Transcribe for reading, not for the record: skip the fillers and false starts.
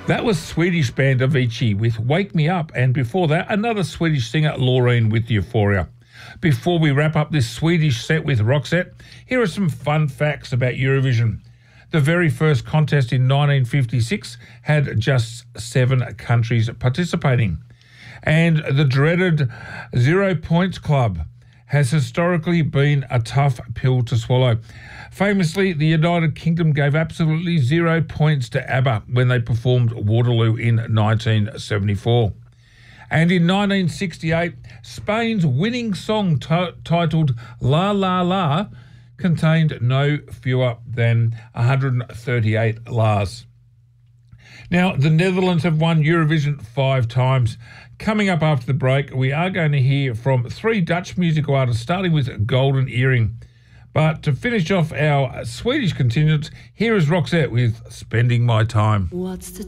That was Swedish band Avicii with Wake Me Up, and before that, another Swedish singer, Loreen, with Euphoria. Before we wrap up this Swedish set with Roxette, here are some fun facts about Eurovision. The very first contest in 1956 had just 7 countries participating. And the dreaded 0 Points Club has historically been a tough pill to swallow. Famously, the United Kingdom gave absolutely 0 points to ABBA when they performed Waterloo in 1974. And in 1968, Spain's winning song titled La La La contained no fewer than 138 La's. Now, the Netherlands have won Eurovision 5 times. Coming up after the break, we are going to hear from 3 Dutch musical artists, starting with Golden Earring. But to finish off our Swedish contingent, here is Roxette with Spending My Time. What's the